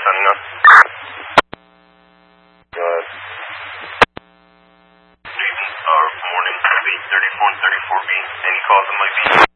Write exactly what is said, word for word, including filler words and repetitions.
signing on. Go ahead. Good evening, or morning, B thirty-four and thirty-four B. Any calls on my B?